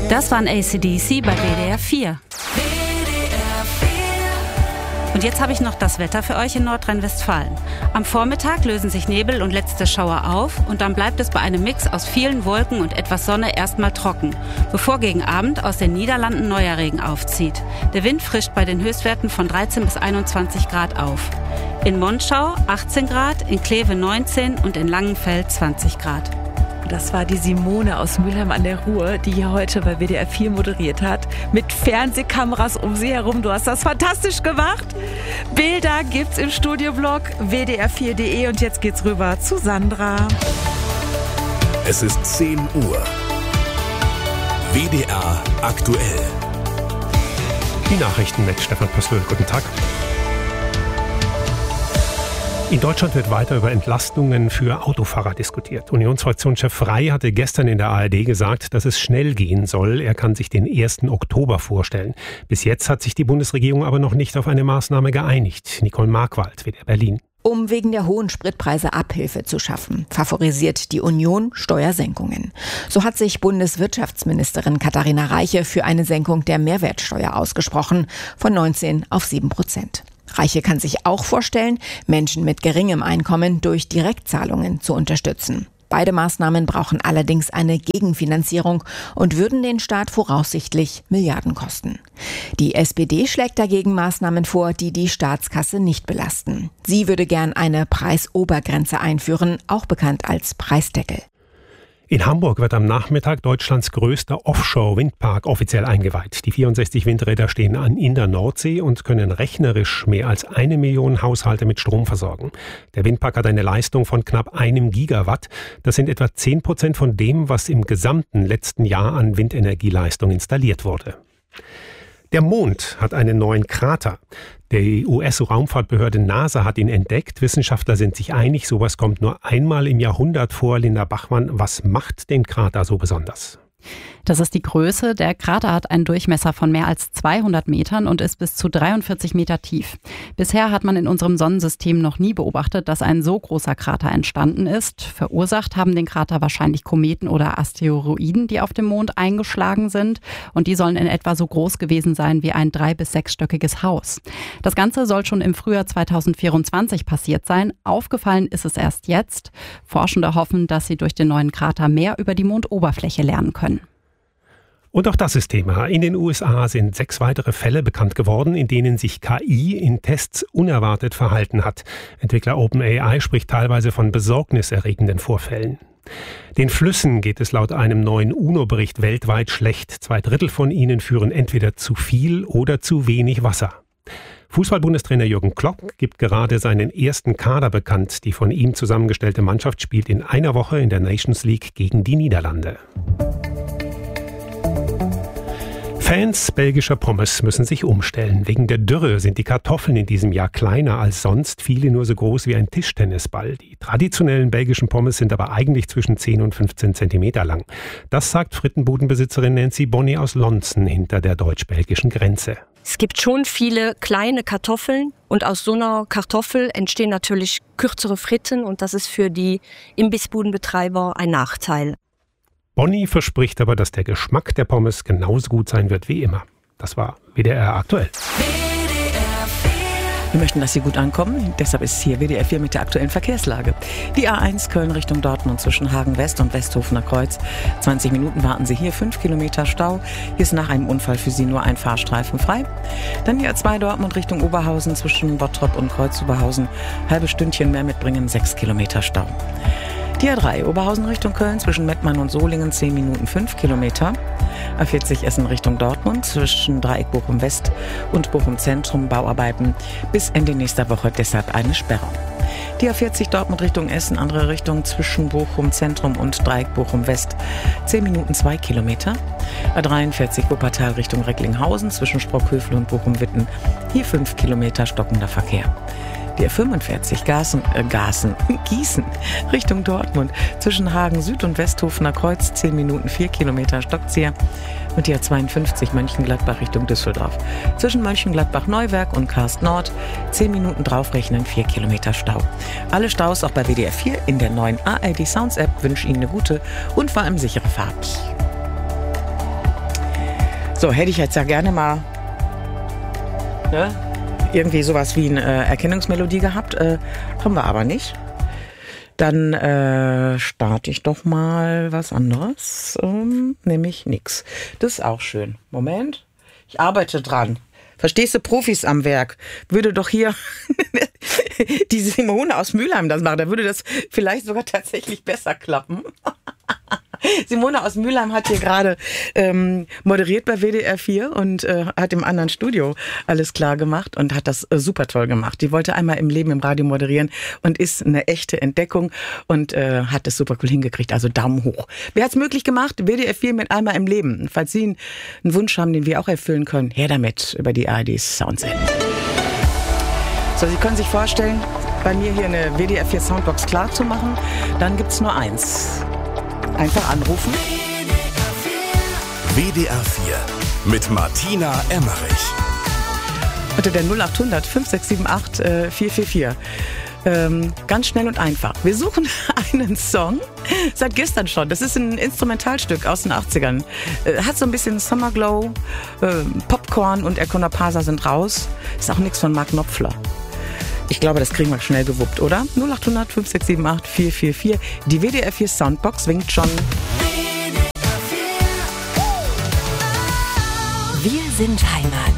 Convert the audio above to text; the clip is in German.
Das waren AC/DC bei WDR 4. Und jetzt habe ich noch das Wetter für euch in Nordrhein-Westfalen. Am Vormittag lösen sich Nebel und letzte Schauer auf und dann bleibt es bei einem Mix aus vielen Wolken und etwas Sonne erstmal trocken, bevor gegen Abend aus den Niederlanden neuer Regen aufzieht. Der Wind frischt bei den Höchstwerten von 13 bis 21 Grad auf. In Monschau 18 Grad, in Kleve 19 und in Langenfeld 20 Grad. Das war die Simone aus Mülheim an der Ruhr, die hier heute bei WDR 4 moderiert hat. Mit Fernsehkameras um sie herum. Du hast das fantastisch gemacht. Bilder gibt's im Studioblog wdr4.de. Und jetzt geht's rüber zu Sandra. Es ist 10 Uhr. WDR aktuell. Die Nachrichten mit Stefan Pössl. Guten Tag. In Deutschland wird weiter über Entlastungen für Autofahrer diskutiert. Unionsfraktionschef Frey hatte gestern in der ARD gesagt, dass es schnell gehen soll. Er kann sich den 1. Oktober vorstellen. Bis jetzt hat sich die Bundesregierung aber noch nicht auf eine Maßnahme geeinigt. Nicole Markwald, WDR Berlin. Um wegen der hohen Spritpreise Abhilfe zu schaffen, favorisiert die Union Steuersenkungen. So hat sich Bundeswirtschaftsministerin Katharina Reiche für eine Senkung der Mehrwertsteuer ausgesprochen, von 19 auf 7%. Reiche kann sich auch vorstellen, Menschen mit geringem Einkommen durch Direktzahlungen zu unterstützen. Beide Maßnahmen brauchen allerdings eine Gegenfinanzierung und würden den Staat voraussichtlich Milliarden kosten. Die SPD schlägt dagegen Maßnahmen vor, die die Staatskasse nicht belasten. Sie würde gern eine Preisobergrenze einführen, auch bekannt als Preisdeckel. In Hamburg wird am Nachmittag Deutschlands größter Offshore-Windpark offiziell eingeweiht. Die 64 Windräder stehen in der Nordsee und können rechnerisch mehr als 1 Million Haushalte mit Strom versorgen. Der Windpark hat eine Leistung von knapp 1 Gigawatt. Das sind etwa 10% von dem, was im gesamten letzten Jahr an Windenergieleistung installiert wurde. Der Mond hat einen neuen Krater. Die US-Raumfahrtbehörde NASA hat ihn entdeckt. Wissenschaftler sind sich einig, sowas kommt nur einmal im Jahrhundert vor. Linda Bachmann, was macht den Krater so besonders? Das ist die Größe. Der Krater hat einen Durchmesser von mehr als 200 Metern und ist bis zu 43 Meter tief. Bisher hat man in unserem Sonnensystem noch nie beobachtet, dass ein so großer Krater entstanden ist. Verursacht haben den Krater wahrscheinlich Kometen oder Asteroiden, die auf dem Mond eingeschlagen sind. Und die sollen in etwa so groß gewesen sein wie ein 3- bis 6-stöckiges Haus. Das Ganze soll schon im Frühjahr 2024 passiert sein. Aufgefallen ist es erst jetzt. Forschende hoffen, dass sie durch den neuen Krater mehr über die Mondoberfläche lernen können. Und auch das ist Thema. In den USA sind 6 weitere Fälle bekannt geworden, in denen sich KI in Tests unerwartet verhalten hat. Entwickler OpenAI spricht teilweise von besorgniserregenden Vorfällen. Den Flüssen geht es laut einem neuen UNO-Bericht weltweit schlecht. 2/3 von ihnen führen entweder zu viel oder zu wenig Wasser. Fußball-Bundestrainer Jürgen Klopp gibt gerade seinen ersten Kader bekannt. Die von ihm zusammengestellte Mannschaft spielt in einer Woche in der Nations League gegen die Niederlande. Fans belgischer Pommes müssen sich umstellen. Wegen der Dürre sind die Kartoffeln in diesem Jahr kleiner als sonst, viele nur so groß wie ein Tischtennisball. Die traditionellen belgischen Pommes sind aber eigentlich zwischen 10 und 15 Zentimeter lang. Das sagt Frittenbudenbesitzerin Nancy Bonny aus Lonzen hinter der deutsch-belgischen Grenze. Es gibt schon viele kleine Kartoffeln und aus so einer Kartoffel entstehen natürlich kürzere Fritten und das ist für die Imbissbudenbetreiber ein Nachteil. Bonny verspricht aber, dass der Geschmack der Pommes genauso gut sein wird wie immer. Das war WDR aktuell. Wir möchten, dass Sie gut ankommen. Deshalb ist hier WDR 4 mit der aktuellen Verkehrslage. Die A1 Köln Richtung Dortmund zwischen Hagen West und Westhofener Kreuz. 20 Minuten warten Sie hier, 5 Kilometer Stau. Hier ist nach einem Unfall für Sie nur ein Fahrstreifen frei. Dann die A2 Dortmund Richtung Oberhausen zwischen Bottrop und Kreuz-Oberhausen. Halbe Stündchen mehr mitbringen, 6 Kilometer Stau. Die A3 Oberhausen Richtung Köln zwischen Mettmann und Solingen 10 Minuten 5 Kilometer. A40 Essen Richtung Dortmund zwischen Dreieck Bochum West und Bochum Zentrum Bauarbeiten bis Ende nächster Woche, deshalb eine Sperrung. Die A40 Dortmund Richtung Essen, andere Richtung zwischen Bochum Zentrum und Dreieck Bochum West 10 Minuten 2 Kilometer. A43 Wuppertal Richtung Recklinghausen zwischen Sprockhövel und Bochum-Witten, hier 5 Kilometer stockender Verkehr. Die A45 Gießen Richtung Dortmund zwischen Hagen Süd und Westhofener Kreuz 10 Minuten 4 Kilometer Stockzieher. Und die A52 Mönchengladbach Richtung Düsseldorf zwischen Mönchengladbach-Neuwerk und Karst Nord 10 Minuten draufrechnen, 4 Kilometer Stau. Alle Staus auch bei WDR 4 in der neuen ARD Sounds App. Wünsche Ihnen eine gute und vor allem sichere Fahrt. So, hätte ich jetzt ja gerne mal irgendwie sowas wie eine Erkennungsmelodie gehabt. Haben wir aber nicht. Dann starte ich doch mal was anderes, nämlich nix. Das ist auch schön. Moment, ich arbeite dran. Verstehst du, Profis am Werk. Würde doch hier die Simone aus Mülheim das machen. Da würde das vielleicht sogar tatsächlich besser klappen. Simone aus Mülheim hat hier gerade moderiert bei WDR 4 und hat im anderen Studio alles klar gemacht und hat das super toll gemacht. Die wollte einmal im Leben im Radio moderieren und ist eine echte Entdeckung und hat das super cool hingekriegt. Also Daumen hoch. Wer hat's möglich gemacht? WDR 4 mit einmal im Leben. Falls Sie einen Wunsch haben, den wir auch erfüllen können, her damit über die ARD Soundsend. So, Sie können sich vorstellen, bei mir hier eine WDR 4 Soundbox klar zu machen. Dann gibt's nur eins. Einfach anrufen. WDR 4 mit Martina Emmerich. Unter der 0800 5678 444. Ganz schnell und einfach. Wir suchen einen Song seit gestern schon. Das ist ein Instrumentalstück aus den 80ern. Hat so ein bisschen Summerglow, Popcorn und Erkona Pasa sind raus. Ist auch nichts von Mark Knopfler. Ich glaube, das kriegen wir schnell gewuppt, oder? 0800 5678 444. Die WDR 4 Soundbox winkt schon. Wir sind Heimat.